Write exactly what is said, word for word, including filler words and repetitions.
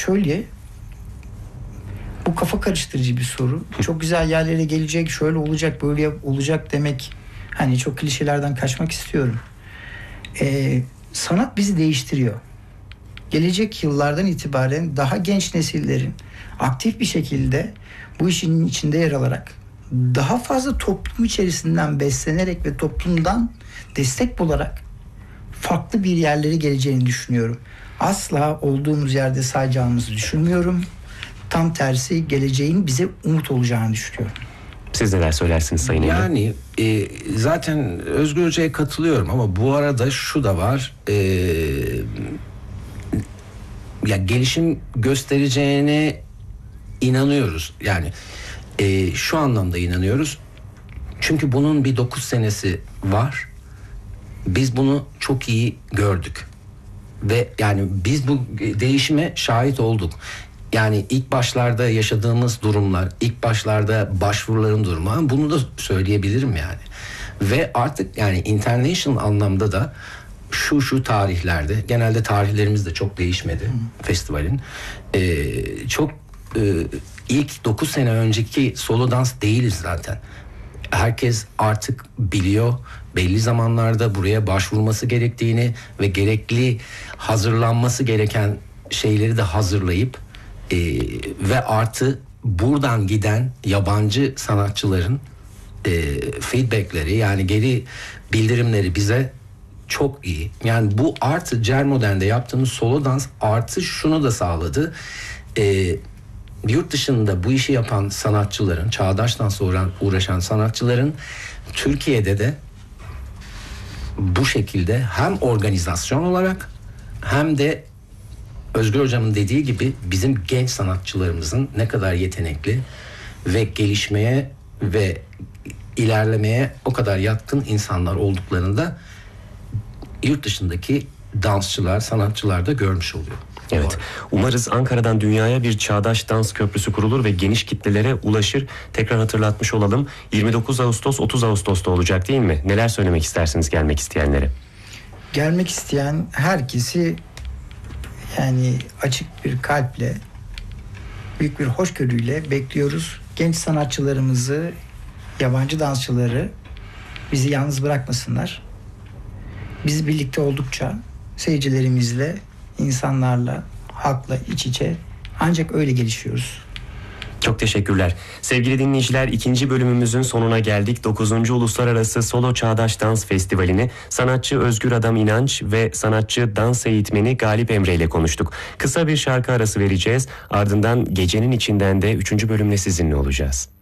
şöyle, bu kafa karıştırıcı bir soru. Çok güzel yerlere gelecek, şöyle olacak, böyle olacak demek, hani çok klişelerden kaçmak istiyorum. Ee, sanat bizi değiştiriyor. Gelecek yıllardan itibaren daha genç nesillerin aktif bir şekilde bu işin içinde yer alarak, daha fazla toplum içerisinden beslenerek ve toplumdan destek bularak farklı bir yerlere geleceğini düşünüyorum. Asla olduğumuz yerde sayacağımızı düşünmüyorum. Tam tersi, geleceğin bize umut olacağını düşünüyorum. Siz neler söylersiniz Sayın Emre? Yani e, zaten Özgür Hoca'ya katılıyorum ama bu arada şu da var. E, ya gelişim göstereceğine inanıyoruz. Yani e, şu anlamda inanıyoruz. Çünkü bunun bir dokuz senesi var. Biz bunu çok iyi gördük. Ve yani biz bu değişime şahit olduk. Yani ilk başlarda yaşadığımız durumlar, ilk başlarda başvuruların durumu, bunu da söyleyebilirim yani. Ve artık yani international anlamda da şu şu tarihlerde, genelde tarihlerimiz de çok değişmedi hmm. festivalin. Ee, çok e, ilk dokuz sene önceki solo dans değiliz zaten. Herkes artık biliyor, belli zamanlarda buraya başvurması gerektiğini ve gerekli hazırlanması gereken şeyleri de hazırlayıp e, ve artı buradan giden yabancı sanatçıların e, feedbackleri, yani geri bildirimleri bize çok iyi. Yani bu artı Cermodern'de yaptığımız solo dans artı şunu da sağladı. E, yurt dışında bu işi yapan sanatçıların, çağdaş dansla uğraşan sanatçıların Türkiye'de de bu şekilde hem organizasyon olarak hem de Özgür Hocam'ın dediği gibi bizim genç sanatçılarımızın ne kadar yetenekli ve gelişmeye ve ilerlemeye o kadar yatkın insanlar olduklarını da yurt dışındaki dansçılar, sanatçılar da görmüş oluyor. Evet. Umarız Ankara'dan dünyaya bir çağdaş dans köprüsü kurulur ve geniş kitlelere ulaşır. Tekrar hatırlatmış olalım. yirmi dokuz Ağustos otuz Ağustos'ta olacak değil mi? Neler söylemek istersiniz gelmek isteyenlere? Gelmek isteyen herkesi yani açık bir kalple, büyük bir hoşgörüyle bekliyoruz. Genç sanatçılarımızı, yabancı dansçıları bizi yalnız bırakmasınlar. Biz birlikte oldukça seyircilerimizle, insanlarla, halkla iç içe ancak öyle gelişiyoruz. Çok teşekkürler. Sevgili dinleyiciler, ikinci bölümümüzün sonuna geldik. dokuzuncu Uluslararası Solo Çağdaş Dans Festivali'ni sanatçı Özgür Adam İnanç ve sanatçı dans eğitmeni Galip Emre ile konuştuk. Kısa bir şarkı arası vereceğiz. Ardından gecenin içinden de üçüncü bölümle sizinle olacağız.